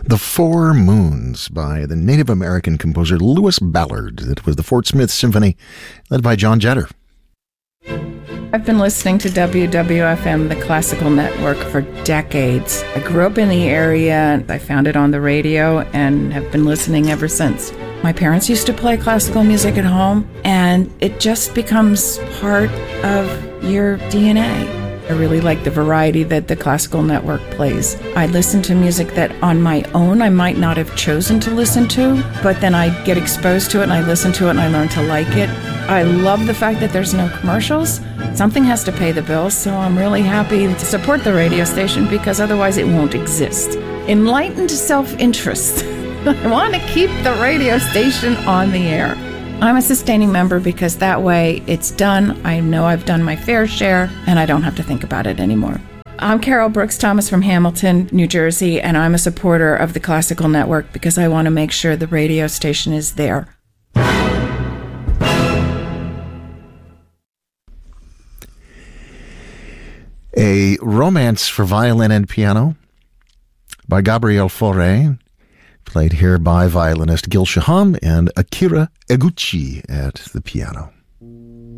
The Four Moons by the Native American composer Lewis Ballard. It was the Fort Smith Symphony, led by John Jetter. I've been listening to WWFM, the Classical Network, for decades. I grew up in the area. I found it on the radio and have been listening ever since. My parents used to play classical music at home, and it just becomes part of your DNA. I really like the variety that the Classical Network plays. I listen to music that on my own I might not have chosen to listen to, but then I get exposed to it and I listen to it and I learn to like it. I love the fact that there's no commercials. Something has to pay the bills, so I'm really happy to support the radio station because otherwise it won't exist. Enlightened self-interest. I want to keep the radio station on the air. I'm a sustaining member because that way it's done. I know I've done my fair share and I don't have to think about it anymore. I'm Carol Brooks Thomas from Hamilton, New Jersey, and I'm a supporter of the Classical Network because I want to make sure the radio station is there. A Romance for Violin and Piano by Gabriel Fauré, played here by violinist Gil Shaham and Akira Eguchi at the piano.